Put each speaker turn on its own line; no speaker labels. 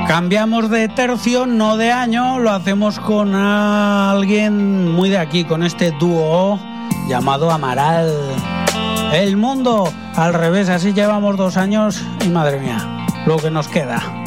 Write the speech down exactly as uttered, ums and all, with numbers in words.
Cambiamos de tercio, no de año, lo hacemos con alguien muy de aquí, con este dúo llamado Amaral. El mundo al revés, así llevamos dos años y madre mía, lo que nos queda.